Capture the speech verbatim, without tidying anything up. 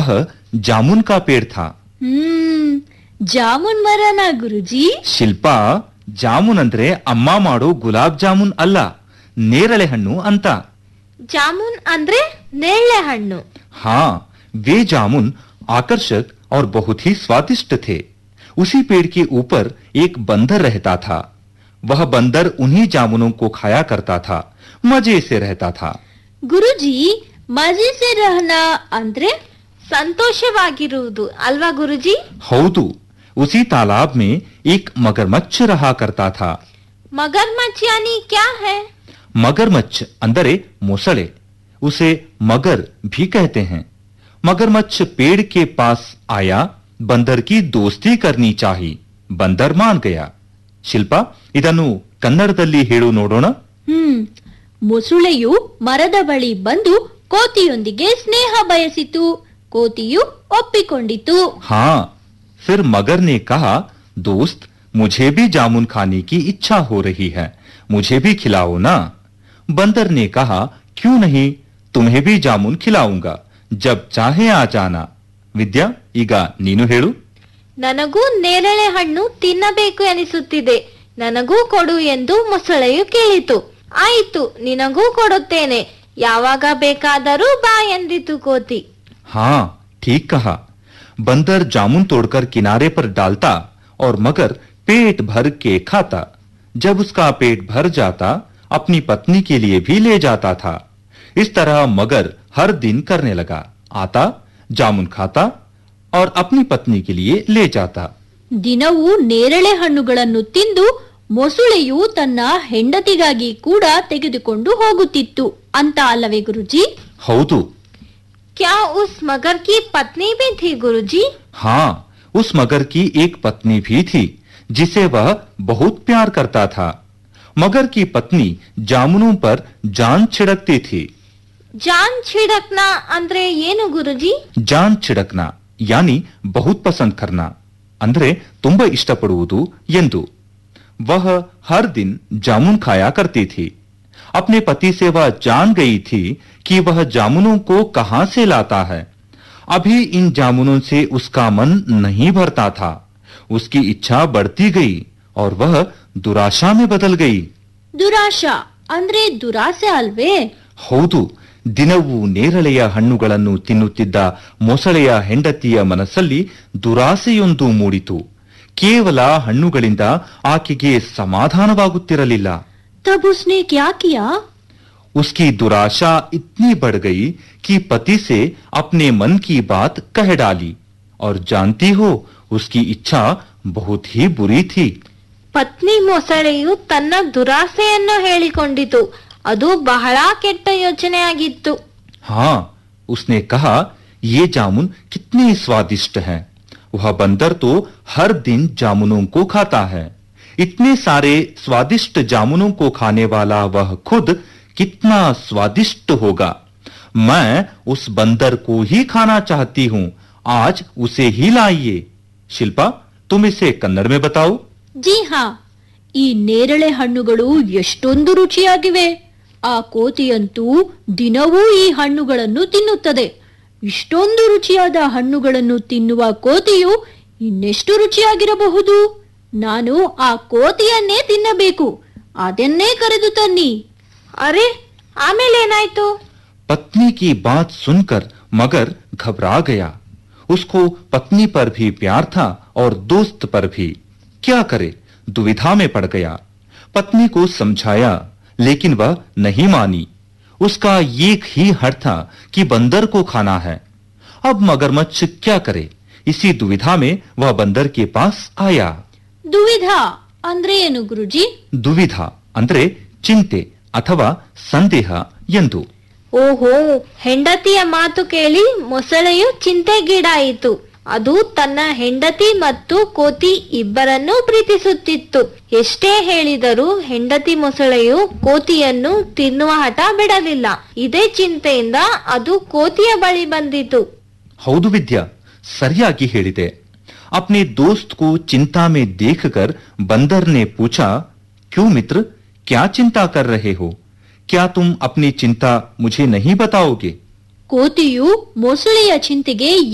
वह जामुन का पेड़ था। ಹ್ಮ್ ಜಾಮೂನ್ ಮರನಾ ಗುರುಜಿ? ಶಿಲ್ಪಾ, ಜಾಮೂನ್ ಅಂದ್ರೆ ಅಮ್ಮ ಮಾಡೋ ಗುಲಾಬ್ ಜಾಮೂನ್ ಅಲ್ಲ, ನೇರಳೆ ಹಣ್ಣು ಅಂತ। ಜಾಮೂನ್ ಅಂದ್ರೆ ನೇರಳೆ ಹಣ್ಣು। हाँ, वे जामुन आकर्षक और बहुत ही स्वादिष्ट थे। उसी पेड़ के ऊपर एक बंदर रहता था। वह बंदर उन्हीं जामुनों को खाया करता था, मजे से रहता था। ಗುರುಜಿ, ಮಜೆ ಸೆ ರಹನಾ ಅಂದ್ರೆ ಸಂತೋಷವಾಗಿರುವುದು ಅಲ್ವಾ ಗುರುಜಿ? हौदू, उसी तालाब में एक मगरमच्छ रहा करता था। मगरमच्छ यानी क्या है? मगरमच्छ अंदरे मोसले, उसे मगर भी कहते हैं। मगरमच्छ पेड़ के पास आया, बंदर की दोस्ती करनी चाहिए। बंदर मान गया। ಶಿಲ್ಪಾ, ಇದನ್ನು ಕನ್ನಡದಲ್ಲಿ ಹೇಳು ನೋಡೋಣ। ಹ್ಮ್ ಮೊಸುಳೆಯು ಮರದ ಬಳಿ ಬಂದು ಕೋತಿಯೊಂದಿಗೆ ಸ್ನೇಹ ಬಯಸಿತು, ಕೋತಿಯು ಒಪ್ಪಿಕೊಂಡಿತು। हाँ, फिर मगर ने कहा, दोस्त, मुझे भी जामुन खाने की इच्छा हो रही है, मुझे भी खिलाओ ना। बंदर ने कहा, क्यों नहीं, तुम्हें भी जामुन खिलाऊंगा, जब चाहे आ जाना। ವಿದ್ಯಾ, ಈಗ ನೀನು ಹೇಳು। ನನಗೂ ನೇರಳೆ ಹಣ್ಣು ತಿನ್ನಬೇಕು ಎನಿಸುತ್ತಿದೆ, ನನಗೂ ಕೊಡು ಎಂದು ಮೊಸಳೆಯು ಕೇಳಿತು। ಆಯಿತು, ನಿನಗೂ ಕೊಡುತ್ತೇನೆ, ಯಾವಾಗ ಬೇಕಾದರೂ ಬಾ ಎಂದಿತು ಕೋತಿ। हाँ, ठीक कहा। बंदर जामुन तोड़कर किनारे पर डालता और मगर पेट भर के खाता। जब उसका पेट भर जाता, अपनी पत्नी के लिए भी ले जाता था। इस तरह मगर हर दिन करने लगा, आता, जामुन खाता और अपनी पत्नी के लिए ले जाता। ದಿನವೂ ನೇರಳೆ ಹಣ್ಣುಗಳನ್ನು ತಿಂದು ಮೊಸುಳೆಯು ತನ್ನ ಹೆಂಡತಿಗಾಗಿ ಕೂಡ ತೆಗೆದುಕೊಂಡು ಹೋಗುತ್ತಿತ್ತು ಅಂತ ಅಲ್ಲವೇ ಗುರುಜಿ? हौदू। क्या उस मगर की पत्नी भी थी गुरुजी? हाँ, उस मगर की एक पत्नी भी थी, जिसे वह बहुत प्यार करता था। मगर की पत्नी जामुनों पर जान छिड़कती थी। जान छिड़कना ಅಂದ್ರೆ ಏನು ಗುರುಜಿ? ಜಾನ್ छिड़कना यानी बहुत पसंद करना, ಅಂದ್ರೆ ತುಂಬಾ ಇಷ್ಟಪಡುವುದು ಎಂದು। वह हर दिन जामुन खाया करती थी। अपने पति से वह जान गई थी कि वह जामुनों को कहां से लाता है। अभी इन जामुनों से उसका मन नहीं भरता था। उसकी इच्छा बढ़ती गई और वह दुराशा में बदल गई। ದುರಾಶಾ ಅಂದ್ರೆ ದುರಾಸೆ ಅಲ್ವೇ? ಹೌದು, ದಿನವೂ ನೇರಳೆಯ ಹಣ್ಣುಗಳನ್ನು ತಿನ್ನುತ್ತಿದ್ದ ಮೊಸಳೆಯ ಹೆಂಡತಿಯ ಮನಸ್ಸಲ್ಲಿ ದುರಾಸೆಯೊಂದು ಮೂಡಿತು। ಕೇವಲ ಹಣ್ಣುಗಳಿಂದ ಆಕೆಗೆ ಸಮಾಧಾನವಾಗುತ್ತಿರಲಿಲ್ಲ। तब उसने क्या किया? उसकी दुराशा इतनी बढ़ गई कि पति से अपने मन की बात कह डाली। और जानती हो, उसकी इच्छा बहुत ही बुरी थी। ಪತ್ನಿ ಮೊಸಳೆಯು ತನ್ನ ದುರಾಸೆಯನ್ನು ಹೇಳಿಕೊಂಡಿತು, ಅದು ಬಹಳ ಕೆಟ್ಟ ಯೋಚನೆಯಾಗಿತ್ತು। हाँ, उसने कहा, ये जामुन कितने स्वादिष्ट हैं। वह बंदर तो हर दिन जामुनों को खाता है। इतने सारे स्वादिष्ट जामुनों को खाने वाला वह खुद कितना स्वादिष्ट होगा। मैं उस बंदर को ही खाना चाहती हूँ, आज उसे ही लाइए। शिल्पा, तुम इसे कन्नड़ में बताओ। ಜಿ ಹಾ, ಈ ನೇರಳೆ ಹಣ್ಣುಗಳು ಎಷ್ಟೊಂದು ರುಚಿಯಾಗಿವೆ। ಆ ಕೋತಿಯಂತೂ ದಿನವೂ ಈ ಹಣ್ಣುಗಳನ್ನು ತಿನ್ನುತ್ತದೆ। ಇಷ್ಟೊಂದು ರುಚಿಯಾದ ಹಣ್ಣುಗಳನ್ನು ತಿನ್ನುವ ಕೋತಿಯು ಇನ್ನೆಷ್ಟು ರುಚಿಯಾಗಿರಬಹುದು? ನಾನು ಆ ಕೋತಿಯನ್ನೇ ತಿನ್ನಬೇಕು, ಅದನ್ನೇ ಕರೆದು ತನ್ನಿ। ಅರೆ, ಆಮೇಲೆ ಏನಾಯ್ತು? पत्नी की बात सुनकर मगर घबरा गया। उसको पत्नी पर भी प्यार था और दोस्त पर भी। क्या करे, दुविधा में पड़ गया। पत्नी को समझाया, लेकिन वह नहीं मानी। उसका एक ही हट था कि बंदर को खाना है। अब मगरमच्छ क्या करे? इसी दुविधा में वह बंदर के पास आया। ದುವಿಧಾ ಅಂದ್ರೆ ಏನು ಗುರುಜಿ? दुविधा ಅಂದ್ರೆ ಚಿಂತೆ ಅಥವಾ ಸಂದೇಹ ಎಂದು। ಓಹೋ, ಹೆಂಡತಿಯ ಮಾತು ಕೇಳಿ ಮೊಸಳೆಯು ಚಿಂತೆಗೀಡಾಯಿತು। ಅದು ತನ್ನ ಹೆಂಡತಿ ಮತ್ತು ಕೋತಿ ಇಬ್ಬರನ್ನೂ ಪ್ರೀತಿಸುತ್ತಿತ್ತು। ಎಷ್ಟೇ ಹೇಳಿದರೂ ಹೆಂಡತಿ ಮೊಸಳೆಯು ಕೋತಿಯನ್ನು ತಿನ್ನುವ ಹಠ ಬಿಡಲಿಲ್ಲ। ಇದೇ ಚಿಂತೆಯಿಂದ ಅದು ಕೋತಿಯ ಬಳಿ ಬಂದಿತು। ಹೌದು ವಿದ್ಯಾ, ಸರಿಯಾಗಿ ಹೇಳಿದೆ। अपने दोस्त को चिंता में देखकर बंदर ने पूछा, क्यों मित्र, क्या चिंता कर रहे हो? क्या तुम अपनी चिंता मुझे नहीं बताओगे? ಕೋತಿಯು ಮೊಸಳೆಯ ಚಿಂತೆಗೆ